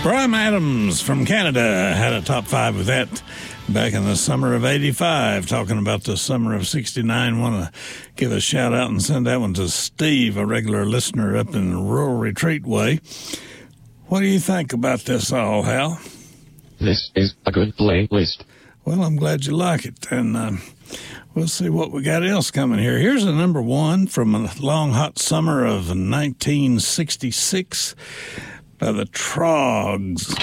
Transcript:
Bryan Adams from Canada had a top 5 with that back in the summer of 85, talking about the summer of 69. Want to give a shout out and send that one to Steve, a regular listener up in Rural Retreat Way. What do you think about this all, Hal? This is a good playlist. Well, I'm glad you like it, and we'll see what we got else coming here. Here's a number 1 from a long, hot summer of 1966 by the Troggs.